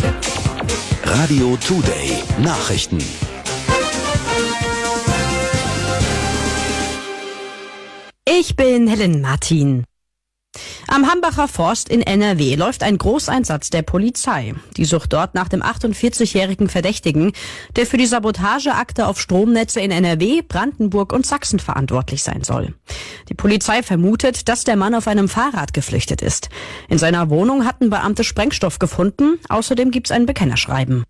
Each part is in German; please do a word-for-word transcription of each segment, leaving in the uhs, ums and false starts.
Radio Today Nachrichten. Ich bin Helen Martin. Am Hambacher Forst in N R W läuft ein Großeinsatz der Polizei. Die sucht dort nach dem achtundvierzigjährigen Verdächtigen, der für die Sabotageakte auf Stromnetze in N R W, Brandenburg und Sachsen verantwortlich sein soll. Die Polizei vermutet, dass der Mann auf einem Fahrrad geflüchtet ist. In seiner Wohnung hatten Beamte Sprengstoff gefunden. Außerdem gibt's ein Bekennerschreiben.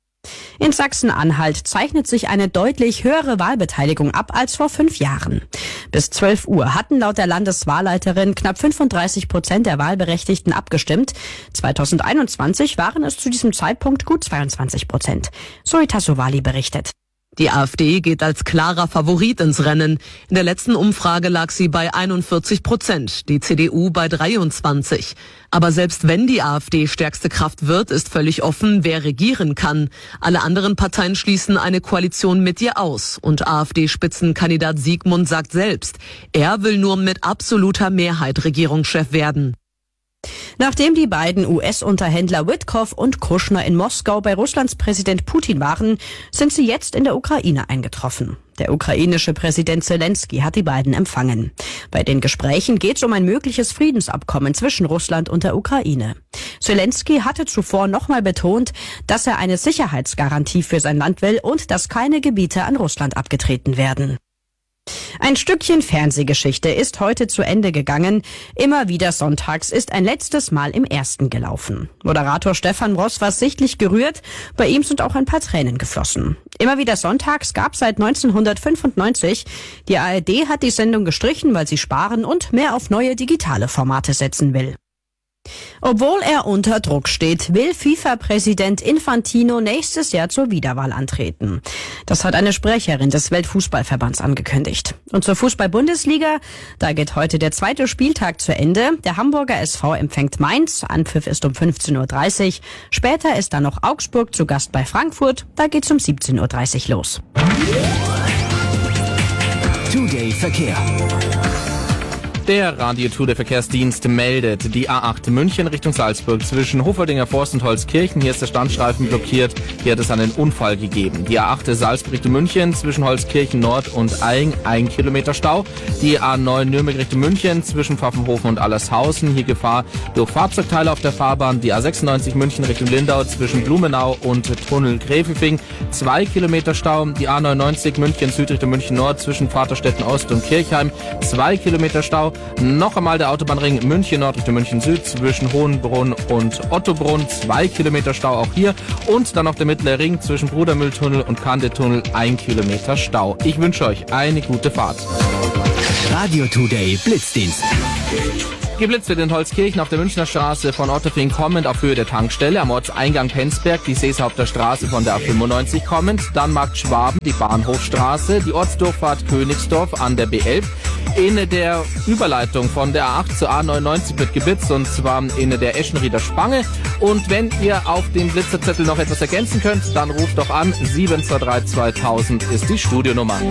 In Sachsen-Anhalt zeichnet sich eine deutlich höhere Wahlbeteiligung ab als vor fünf Jahren. Bis zwölf Uhr hatten laut der Landeswahlleiterin knapp fünfunddreißig Prozent der Wahlberechtigten abgestimmt. zweitausendeinundzwanzig waren es zu diesem Zeitpunkt gut zweiundzwanzig Prozent. Zoe Tassovali berichtet. Die AfD geht als klarer Favorit ins Rennen. In der letzten Umfrage lag sie bei einundvierzig Prozent, die C D U bei dreiundzwanzig. Aber selbst wenn die AfD stärkste Kraft wird, ist völlig offen, wer regieren kann. Alle anderen Parteien schließen eine Koalition mit ihr aus. Und AfD-Spitzenkandidat Siegmund sagt selbst, er will nur mit absoluter Mehrheit Regierungschef werden. Nachdem die beiden U S-Unterhändler Witkoff und Kushner in Moskau bei Russlands Präsident Putin waren, sind sie jetzt in der Ukraine eingetroffen. Der ukrainische Präsident Zelensky hat die beiden empfangen. Bei den Gesprächen geht es um ein mögliches Friedensabkommen zwischen Russland und der Ukraine. Zelensky hatte zuvor nochmal betont, dass er eine Sicherheitsgarantie für sein Land will und dass keine Gebiete an Russland abgetreten werden. Ein Stückchen Fernsehgeschichte ist heute zu Ende gegangen. Immer wieder sonntags ist ein letztes Mal im Ersten gelaufen. Moderator Stefan Ross war sichtlich gerührt. Bei ihm sind auch ein paar Tränen geflossen. Immer wieder sonntags gab es seit neunzehnhundertfünfundneunzig. Die A R D hat die Sendung gestrichen, weil sie sparen und mehr auf neue digitale Formate setzen will. Obwohl er unter Druck steht, will FIFA-Präsident Infantino nächstes Jahr zur Wiederwahl antreten. Das hat eine Sprecherin des Weltfußballverbands angekündigt. Und zur Fußball-Bundesliga, da geht heute der zweite Spieltag zu Ende. Der Hamburger S V empfängt Mainz, Anpfiff ist um fünfzehn Uhr dreißig. Später ist dann noch Augsburg zu Gast bei Frankfurt, da geht's um siebzehn Uhr dreißig los. Today Verkehr. Der Radio Today Verkehrsdienst meldet die A acht München Richtung Salzburg zwischen Hofwoldinger Forst und Holzkirchen. Hier ist der Standstreifen blockiert. Hier hat es einen Unfall gegeben. Die A acht Salzburg Richtung München zwischen Holzkirchen Nord und Aing, ein Kilometer Stau. Die A neun Nürnberg Richtung München zwischen Pfaffenhofen und Allershausen. Hier Gefahr durch Fahrzeugteile auf der Fahrbahn. Die A sechsundneunzig München Richtung Lindau zwischen Blumenau und Tunnel Gräfefing, zwei Kilometer Stau. Die A neunundneunzig München Süd Richtung München Nord zwischen Vaterstetten Ost und Kirchheim, zwei Kilometer Stau. Noch einmal der Autobahnring München Nord Richtung München Süd zwischen Hohenbrunn und Ottobrunn, zwei Kilometer Stau auch hier. Und dann noch der mittlere Ring zwischen Brudermühltunnel und Kandetunnel, ein Kilometer Stau. Ich wünsche euch eine gute Fahrt. Radio Today Blitzdienst. Geblitzt wird in Holzkirchen auf der Münchner Straße von Otterfing kommend auf Höhe der Tankstelle, am Ortseingang Penzberg die Seeshaupter Straße von der A fünfundneunzig kommend, dann Markt Schwaben, die Bahnhofstraße, die Ortsdurchfahrt Königsdorf an der B elf. In der Überleitung von der A acht zur A neunundneunzig wird geblitzt, und zwar in der Eschenrieder Spange. Und wenn ihr auf dem Blitzerzettel noch etwas ergänzen könnt, dann ruft doch an. sieben zwei drei zweitausend ist die Studionummer.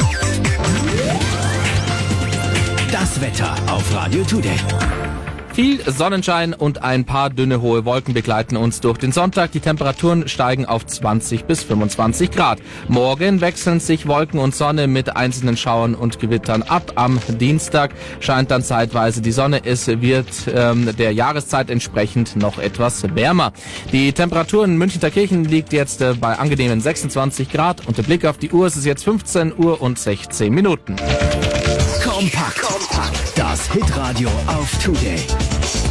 Das Wetter auf Radio Today. Viel Sonnenschein und ein paar dünne hohe Wolken begleiten uns durch den Sonntag. Die Temperaturen steigen auf zwanzig bis fünfundzwanzig Grad. Morgen wechseln sich Wolken und Sonne mit einzelnen Schauern und Gewittern ab. Am Dienstag scheint dann zeitweise die Sonne. Es wird ähm, der Jahreszeit entsprechend noch etwas wärmer. Die Temperatur in Münchenerkirchen liegt jetzt äh, bei angenehmen sechsundzwanzig Grad. Und der Blick auf die Uhr, es ist jetzt fünfzehn Uhr und sechzehn Minuten. Kompakt. Kompakt. Das Hitradio auf Today.